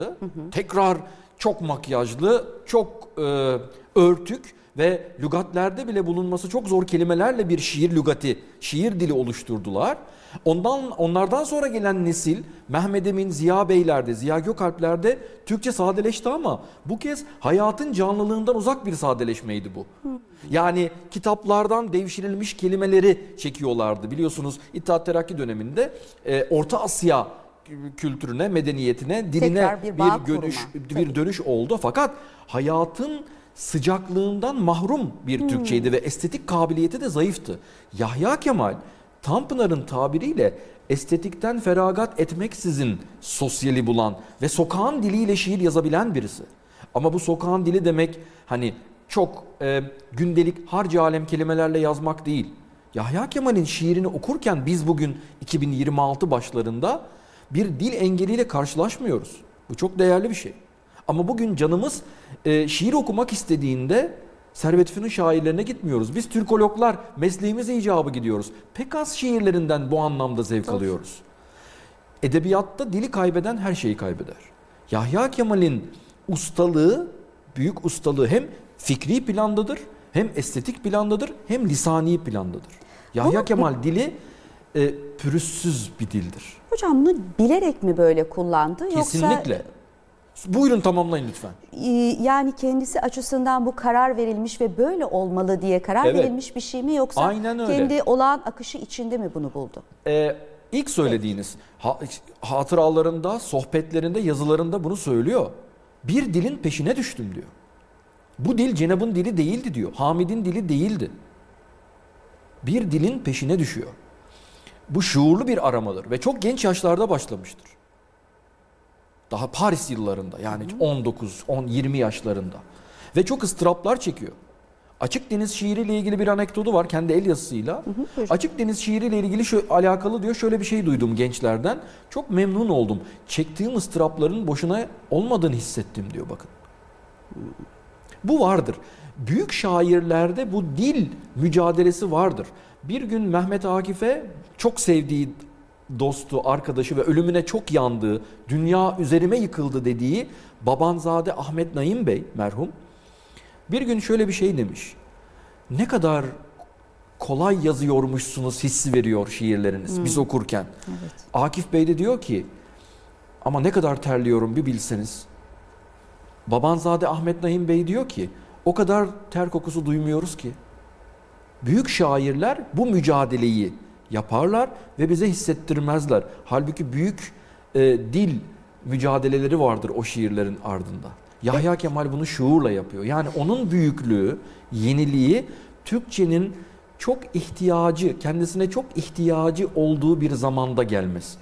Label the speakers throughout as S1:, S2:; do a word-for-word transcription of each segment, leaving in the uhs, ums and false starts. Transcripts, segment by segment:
S1: Hı hı. Tekrar çok makyajlı, çok e, örtük ve lügatlerde bile bulunması çok zor kelimelerle bir şiir lügati, şiir dili oluşturdular. Ondan onlardan sonra gelen nesil Mehmed Emin, Ziya Beyler'de, Ziya Gökalp'lerde Türkçe sadeleşti ama bu kez hayatın canlılığından uzak bir sadeleşmeydi bu. Yani kitaplardan devşirilmiş kelimeleri çekiyorlardı. Biliyorsunuz İttihat Terakki döneminde e, Orta Asya kültürüne, medeniyetine, diline bir, bir, dönüş, bir dönüş oldu. Fakat hayatın sıcaklığından mahrum bir hmm. Türkçeydi ve estetik kabiliyeti de zayıftı. Yahya Kemal, Tanpınar'ın tabiriyle estetikten feragat etmeksizin sosyali bulan ve sokağın diliyle şiir yazabilen birisi. Ama bu sokağın dili demek hani çok e, gündelik harcı alem kelimelerle yazmak değil. Yahya Kemal'in şiirini okurken biz bugün iki bin yirmi altı başlarında bir dil engeliyle karşılaşmıyoruz. Bu çok değerli bir şey. Ama bugün canımız e, şiir okumak istediğinde Servet Fünun şairlerine gitmiyoruz. Biz Türkologlar mesleğimiz icabı gidiyoruz. Pek az şiirlerinden bu anlamda zevk of. alıyoruz. Edebiyatta dili kaybeden her şeyi kaybeder. Yahya Kemal'in ustalığı, büyük ustalığı hem fikri plandadır, hem estetik plandadır, hem lisani plandadır. Yahya Ama... Kemal dili e, pürüzsüz bir dildir.
S2: Hocam bunu bilerek mi böyle kullandı?
S1: Kesinlikle. Yoksa... Buyurun tamamlayın lütfen.
S2: Yani kendisi açısından bu karar verilmiş ve böyle olmalı diye karar evet. verilmiş bir şey mi, yoksa
S1: Aynen öyle.
S2: kendi olağan akışı içinde mi bunu buldu?
S1: Ee, ilk söylediğiniz ha, hatıralarında, sohbetlerinde, yazılarında bunu söylüyor. Bir dilin peşine düştüm diyor. Bu dil Cenab'ın dili değildi diyor. Hamid'in dili değildi. Bir dilin peşine düşüyor. Bu şuurlu bir aramadır ve çok genç yaşlarda başlamıştır. Daha Paris yıllarında, yani on dokuz, on, yirmi yaşlarında. Ve çok ıstıraplar çekiyor. Açık Deniz şiiriyle ilgili bir anekdotu var kendi el yazısıyla. Hı hı, Açık Deniz şiiriyle ilgili şu, alakalı diyor, şöyle bir şey duydum gençlerden. Çok memnun oldum. Çektiğim ıstırapların boşuna olmadığını hissettim diyor, bakın. Bu vardır. Büyük şairlerde bu dil mücadelesi vardır. Bir gün Mehmet Akif'e çok sevdiği dostu, arkadaşı ve ölümüne çok yandığı, dünya üzerime yıkıldı dediği Babanzade Ahmet Naim Bey merhum bir gün şöyle bir şey demiş. Ne kadar kolay yazıyormuşsunuz hissi veriyor şiirleriniz hmm. biz okurken. Evet. Akif Bey de diyor ki ama ne kadar terliyorum bir bilseniz. Babanzade Ahmet Naim Bey diyor ki o kadar ter kokusu duymuyoruz ki. Büyük şairler bu mücadeleyi yaparlar ve bize hissettirmezler. Halbuki büyük e, dil mücadeleleri vardır o şiirlerin ardında. Yahya Kemal bunu şuurla yapıyor. Yani onun büyüklüğü, yeniliği Türkçenin çok ihtiyacı, kendisine çok ihtiyacı olduğu bir zamanda gelmesi.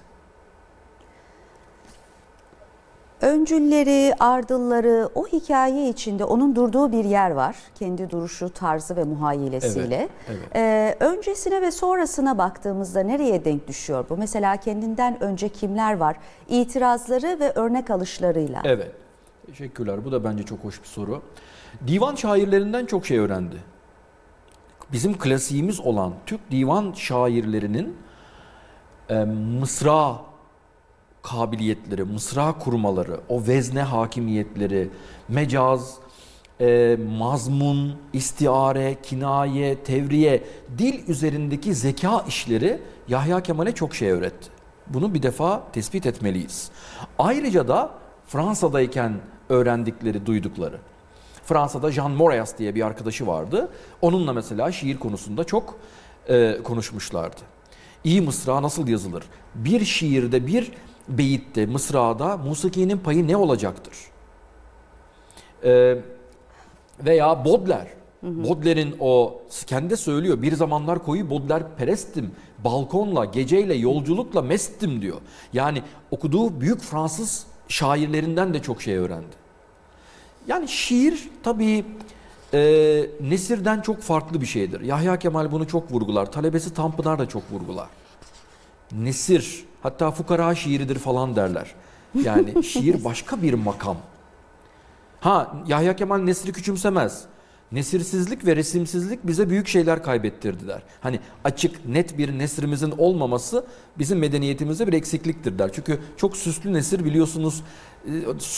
S2: Öncülleri, ardılları, o hikaye içinde onun durduğu bir yer var. Kendi duruşu, tarzı ve muhayyilesiyle. Evet, evet. Ee, öncesine ve sonrasına baktığımızda nereye denk düşüyor bu? Mesela kendinden önce kimler var? İtirazları ve örnek alışlarıyla.
S1: Evet, teşekkürler. Bu da bence çok hoş bir soru. Divan şairlerinden çok şey öğrendi. Bizim klasiğimiz olan Türk divan şairlerinin e, mısra kabiliyetleri, mısra kurmaları, o vezne hakimiyetleri, mecaz, e, mazmun, istiare, kinaye, tevriye, dil üzerindeki zeka işleri Yahya Kemal'e çok şey öğretti. Bunu bir defa tespit etmeliyiz. Ayrıca da Fransa'dayken öğrendikleri, duydukları. Fransa'da Jean Moreas diye bir arkadaşı vardı. Onunla mesela şiir konusunda çok e, konuşmuşlardı. İyi mısra nasıl yazılır? Bir şiirde, bir beyitte, mısrada musikinin payı ne olacaktır? Ee, veya Baudelaire. Baudelaire'in o kendi söylüyor. Bir zamanlar koyu Baudelaire perestim. Balkonla, geceyle, yolculukla mestim diyor. Yani okuduğu büyük Fransız şairlerinden de çok şey öğrendi. Yani şiir tabii e, nesirden çok farklı bir şeydir. Yahya Kemal bunu çok vurgular. Talebesi Tanpınar da çok vurgular. Nesir, hatta fukara şiiridir falan derler. Yani şiir başka bir makam. Ha, Yahya Kemal nesri küçümsemez. Nesirsizlik ve resimsizlik bize büyük şeyler kaybettirdiler. Hani açık, net bir nesrimizin olmaması bizim medeniyetimizde bir eksikliktir der. Çünkü çok süslü nesir biliyorsunuz